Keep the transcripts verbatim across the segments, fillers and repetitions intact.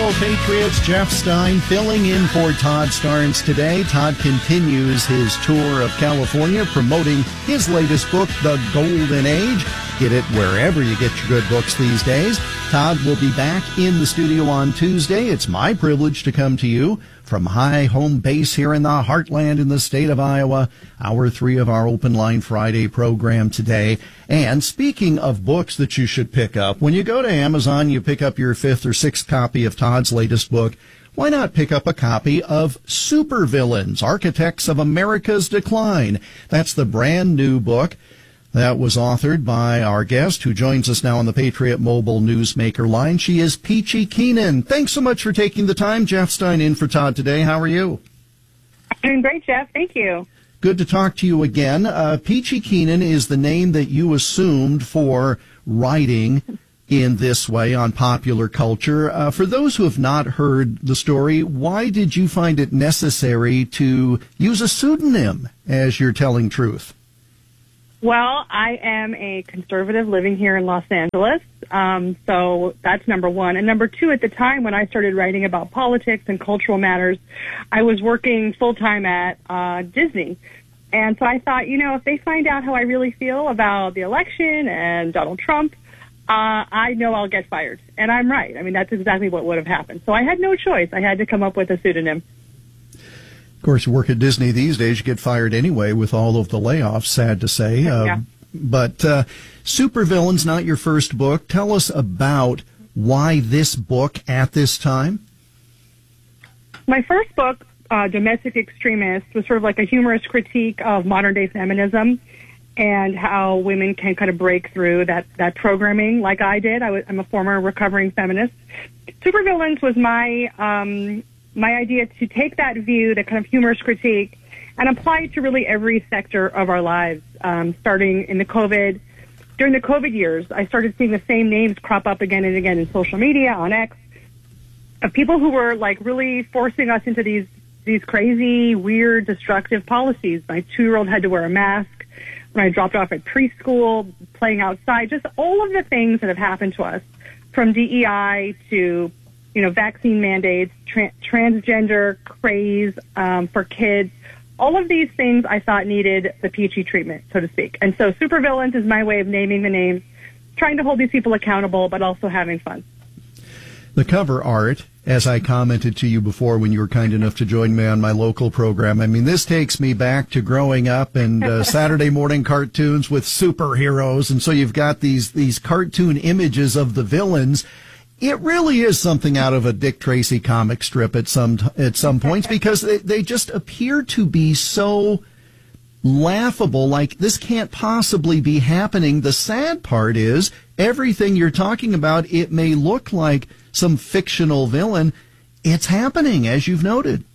Hello, Patriots. Jeff Stein filling in for Todd Starnes today. Todd continues his tour of California, promoting his latest book, The Golden Age. Get it wherever you get your good books these days. Todd will be back in the studio on Tuesday. It's my privilege to come to you from high home base here in the heartland in the state of Iowa. Hour three of our Open Line Friday program today. And speaking of books that you should pick up, when you go to Amazon, you pick up your fifth or sixth copy of Todd's latest book. Why not pick up a copy of Supervillains, Architects of America's Decline? That's the brand new book that was authored by our guest who joins us now on the Patriot Mobile Newsmaker line. She is Peachy Keenan. Thanks so much for taking the time. Jeff Stein in for Todd today. How are you? Doing great, Jeff. Thank you. Good to talk to you again. Uh, Peachy Keenan is the name that you assumed for writing in this way on popular culture. Uh, for those who have not heard the story, why did you find it necessary to use a pseudonym as you're telling truth? Well, I am a conservative living here in Los Angeles, um, so that's number one. And number two, at the time when I started writing about politics and cultural matters, I was working full-time at uh, Disney. And so I thought, you know, if they find out how I really feel about the election and Donald Trump, uh, I know I'll get fired. And I'm right. I mean, that's exactly what would have happened. So I had no choice. I had to come up with a pseudonym. Of course, you work at Disney these days, you get fired anyway with all of the layoffs, sad to say. Uh, yeah. But uh, Supervillains, not your first book. Tell us about why this book at this time. My first book, uh, Domestic Extremist, was sort of like a humorous critique of modern-day feminism and how women can kind of break through that, that programming like I did. I was, I'm a former recovering feminist. Supervillains was my... Um, my idea to take that view, that kind of humorous critique, and apply it to really every sector of our lives, um, starting in the COVID. During the COVID years, I started seeing the same names crop up again and again in social media, on X, of people who were like really forcing us into these these crazy, weird, destructive policies. My two-year-old had to wear a mask when I dropped off at preschool, playing outside, just all of the things that have happened to us, from D E I to you know, vaccine mandates, tra- transgender craze um, for kids. All of these things I thought needed the Peachy treatment, so to speak. And so Supervillains is my way of naming the names, trying to hold these people accountable, but also having fun. The cover art, as I commented to you before when you were kind enough to join me on my local program, I mean, this takes me back to growing up and uh, Saturday morning cartoons with superheroes. And so you've got these, these cartoon images of the villains. It really is something out of a Dick Tracy comic strip at some at some points, because they, they just appear to be so laughable, like this can't possibly be happening. The sad part is everything you're talking about, it may look like some fictional villain. It's happening, as you've noted.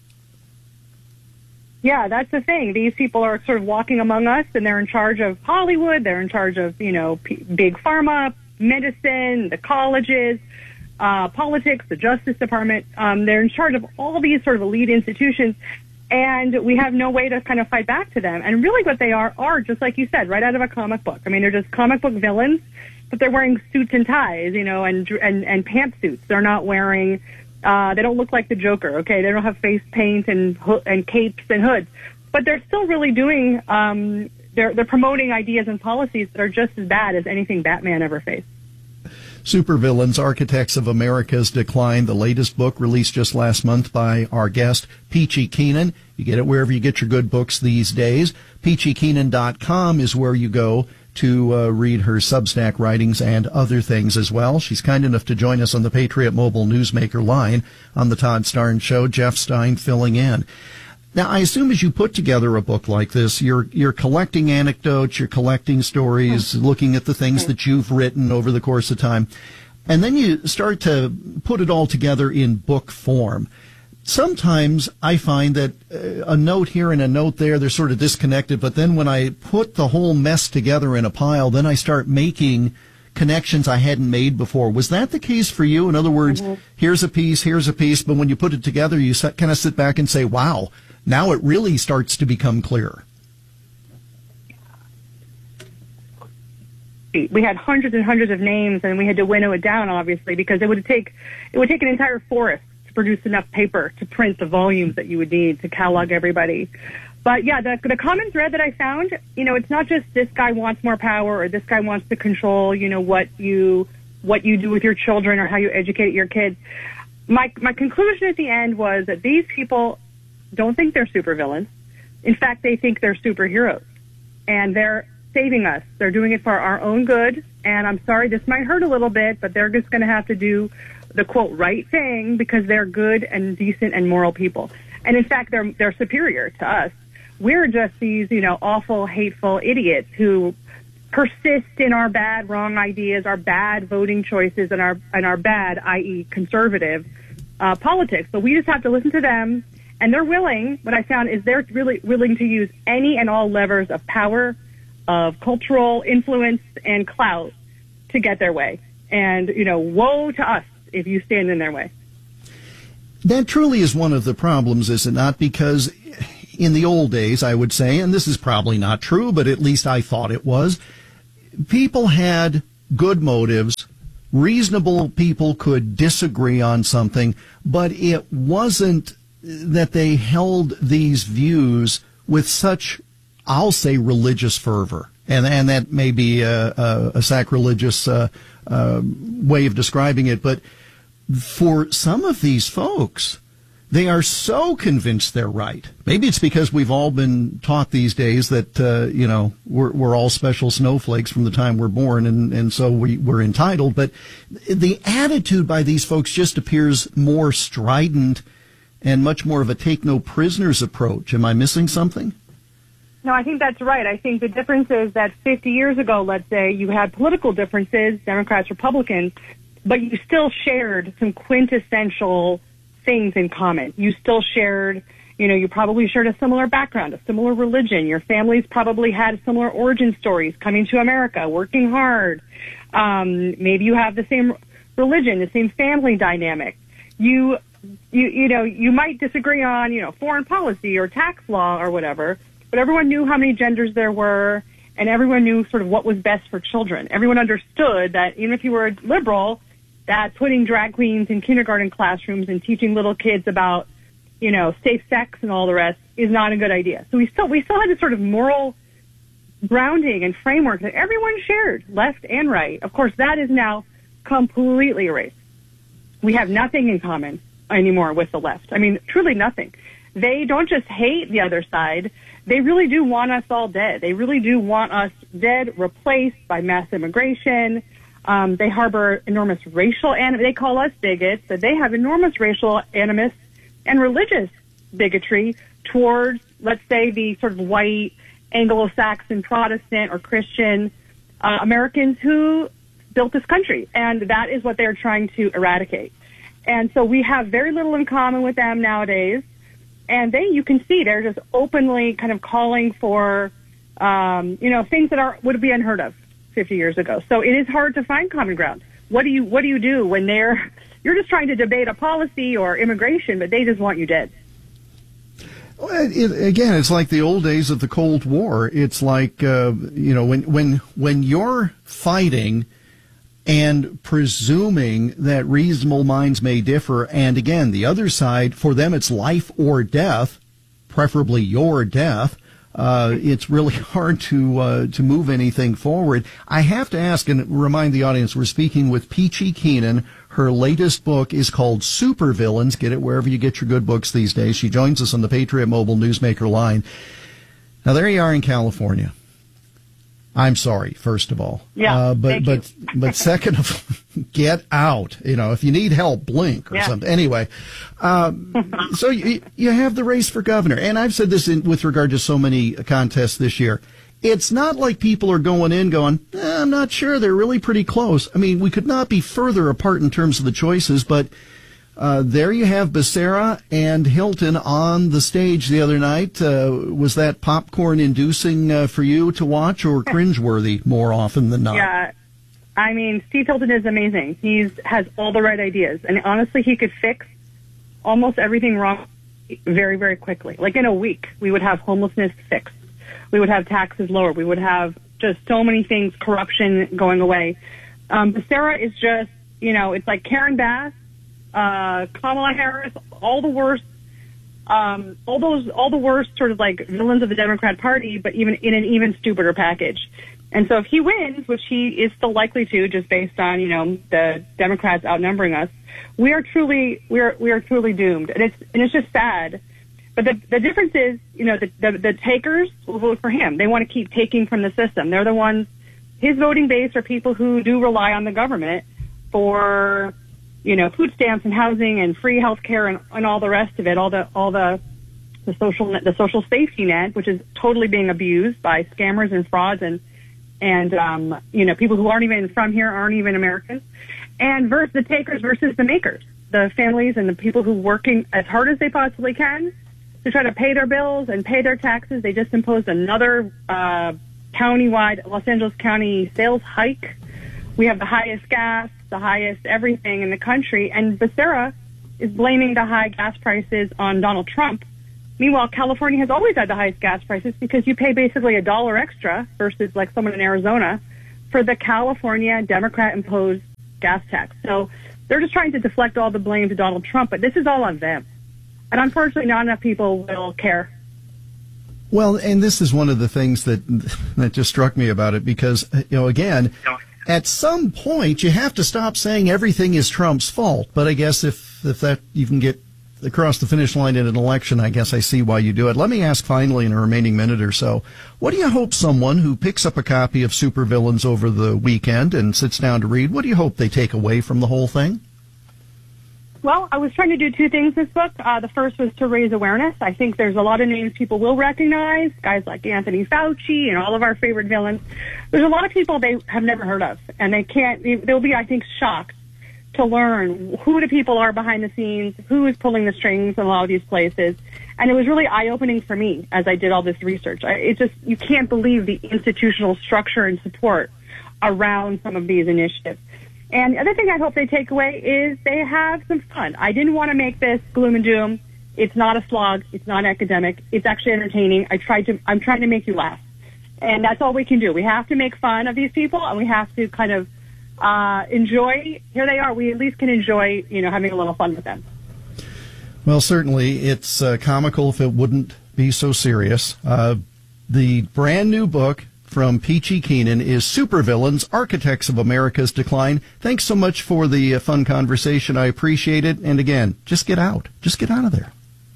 Yeah, that's the thing. These people are sort of walking among us, and they're in charge of Hollywood. They're in charge of, you know, p- big pharma, medicine, the colleges, Uh, politics, the Justice Department. Um, they're in charge of all these sort of elite institutions, and we have no way to kind of fight back to them. And really what they are are, just like you said, right out of a comic book. I mean, they're just comic book villains, but they're wearing suits and ties, you know, and and, and pantsuits. They're not wearing, uh, they don't look like the Joker, okay? They don't have face paint and ho- and capes and hoods. But they're still really doing, um, they're, they're promoting ideas and policies that are just as bad as anything Batman ever faced. Supervillains, Architects of America's Decline, the latest book released just last month by our guest, Peachy Keenan. You get it wherever you get your good books these days. peachy keenan dot com is where you go to uh, read her Substack writings and other things as well. She's kind enough to join us on the Patriot Mobile Newsmaker line on the Todd Starnes Show. Jeff Stein filling in. Now, I assume as you put together a book like this, you're you're collecting anecdotes, you're collecting stories, looking at the things that you've written over the course of time, and then you start to put it all together in book form. Sometimes I find that uh, a note here and a note there, they're sort of disconnected, but then when I put the whole mess together in a pile, then I start making connections I hadn't made before. Was that the case for you? In other words, mm-hmm. here's a piece, here's a piece, but when you put it together, you kind of sit back and say, wow, now it really starts to become clear. We had hundreds and hundreds of names, and we had to winnow it down, obviously, because it would take it would take an entire forest to produce enough paper to print the volumes that you would need to catalog everybody. But yeah, the, the common thread that I found, you know, it's not just this guy wants more power or this guy wants to control, you know, what you what you do with your children or how you educate your kids. My my conclusion at the end was that these people don't think they're supervillains. In fact, they think they're superheroes, and they're saving us. They're doing it for our own good. And I'm sorry, this might hurt a little bit, but they're just going to have to do the quote right thing because they're good and decent and moral people. And in fact, they're they're superior to us. We're just these, you know, awful, hateful idiots who persist in our bad, wrong ideas, our bad voting choices, and our and our bad, that is, conservative uh, politics. But we just have to listen to them, and they're willing. What I found is they're really willing to use any and all levers of power, of cultural influence and clout to get their way. And, you know, woe to us if you stand in their way. That truly is one of the problems, is it not? Because in the old days, I would say, and this is probably not true, but at least I thought it was, people had good motives. Reasonable people could disagree on something, but it wasn't that they held these views with such, I'll say, religious fervor. And and that may be a, a, a sacrilegious uh, uh, way of describing it, but for some of these folks, they are so convinced they're right. Maybe it's because we've all been taught these days that, uh, you know, we're, we're all special snowflakes from the time we're born, and, and so we, we're entitled. But the attitude by these folks just appears more strident and much more of a take-no-prisoners approach. Am I missing something? No, I think that's right. I think the difference is that fifty years ago, let's say, you had political differences, Democrats, Republicans, but you still shared some quintessential things in common. You still shared, you know, you probably shared a similar background, a similar religion. Your families probably had similar origin stories, coming to America, working hard. Um, maybe you have the same religion, the same family dynamic. You, you, you know, you might disagree on, you know, foreign policy or tax law or whatever, but everyone knew how many genders there were, and everyone knew sort of what was best for children. Everyone understood that even if you were a liberal, that putting drag queens in kindergarten classrooms and teaching little kids about, you know, safe sex and all the rest is not a good idea. So we still we still had this sort of moral grounding and framework that everyone shared, left and right. Of course, that is now completely erased. We have nothing in common anymore with the left. I mean, truly nothing. They don't just hate the other side. They really do want us all dead. They really do want us dead, replaced by mass immigration. Um, they harbor enormous racial animus. They call us bigots, but they have enormous racial animus and religious bigotry towards, let's say, the sort of white Anglo-Saxon Protestant or Christian uh, Americans who built this country. And that is what they're trying to eradicate. And so we have very little in common with them nowadays. And they, you can see, they're just openly kind of calling for, um, you know, things that are would be unheard of fifty years ago. So it is hard to find common ground. What do you What do you do when they're you're just trying to debate a policy or immigration, but they just want you dead? Well, it, again, it's like the old days of the Cold War. It's like uh, you know when when when you're fighting and presuming that reasonable minds may differ, and again, the other side, for them it's life or death, preferably your death. Uh, it's really hard to uh, to move anything forward. I have to ask and remind the audience, we're speaking with Peachy Keenan. Her latest book is called Supervillains. Get it wherever you get your good books these days. She joins us on the Patriot Mobile Newsmaker line. Now, there you are in California. I'm sorry, first of all. Yeah, uh, but thank but you. but second of all, get out. You know, if you need help, blink or yeah. something. Anyway, um, so you, you have the race for governor, and I've said this in, with regard to so many contests this year. It's not like people are going in going, eh, I'm not sure. They're really pretty close. I mean, we could not be further apart in terms of the choices, but uh, there you have Becerra and Hilton on the stage the other night. Uh, was that popcorn-inducing uh, for you to watch, or cringeworthy more often than not? Yeah, I mean, Steve Hilton is amazing. He has all the right ideas, and honestly, he could fix almost everything wrong very, very quickly. Like in a week, we would have homelessness fixed. We would have taxes lower. We would have just so many things, corruption going away. Um, Becerra is just, you know, it's like Karen Bass, uh, Kamala Harris, all the worst, um, all those, all the worst sort of like villains of the Democrat Party, but even in an even stupider package. And so if he wins, which he is still likely to, just based on, you know, the Democrats outnumbering us, we are truly, we are, we are truly doomed. And it's, and it's just sad. But the, the difference is, you know, the, the, the takers will vote for him. They want to keep taking from the system. They're the ones, his voting base are people who do rely on the government for, you know, food stamps and housing and free health care and, and all the rest of it, all the, all the, the social, the social safety net, which is totally being abused by scammers and frauds and, and, um, you know, people who aren't even from here, aren't even Americans, and versus the takers versus the makers, the families and the people who are working as hard as they possibly can to try to pay their bills and pay their taxes. They just imposed another, uh, county-wide Los Angeles County sales hike. We have the highest gas, the highest everything in the country, and Becerra is blaming the high gas prices on Donald Trump. Meanwhile, California has always had the highest gas prices because you pay basically a dollar extra versus like someone in Arizona for the California Democrat-imposed gas tax. So they're just trying to deflect all the blame to Donald Trump, but this is all on them. And unfortunately, not enough people will care. Well, and this is one of the things that that just struck me about it because, you know, again, at some point you have to stop saying everything is Trump's fault. But I guess if, if that you can get across the finish line in an election, I guess I see why you do it. Let me ask finally in a remaining minute or so, what do you hope someone who picks up a copy of Supervillains over the weekend and sits down to read, what do you hope they take away from the whole thing? Well, I was trying to do two things in this book. Uh, the first was to raise awareness. I think there's a lot of names people will recognize, guys like Anthony Fauci and all of our favorite villains. There's a lot of people they have never heard of, and they can't, they'll be, I think, shocked to learn who the people are behind the scenes, who is pulling the strings in a lot of these places. And it was really eye-opening for me as I did all this research. I, it just, you can't believe the institutional structure and support around some of these initiatives. And the other thing I hope they take away is they have some fun. I didn't want to make this gloom and doom. It's not a slog. It's not academic. It's actually entertaining. I tried to, I'm trying to make you laugh. And that's all we can do. We have to make fun of these people, and we have to kind of uh, enjoy. Here they are. We at least can enjoy, you know, having a little fun with them. Well, certainly it's uh, comical if it wouldn't be so serious. Uh, the brand new book from Peachy Keenan is Supervillains, Architects of America's Decline. Thanks so much for the uh, fun conversation. I appreciate it. And again, just get out. Just get out of there.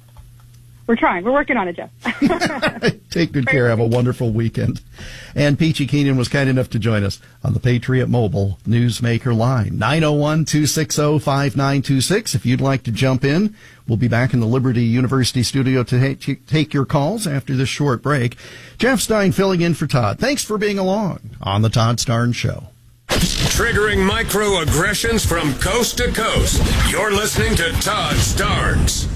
We're trying. We're working on it, Jeff. Take good care. Have a wonderful weekend. And Peachy Keenan was kind enough to join us on the Patriot Mobile Newsmaker line. nine oh one, two six oh, five nine two six. If you'd like to jump in, we'll be back in the Liberty University studio to ta- take your calls after this short break. Jeff Stein filling in for Todd. Thanks for being along on the Todd Starnes Show. Triggering microaggressions from coast to coast. You're listening to Todd Starnes.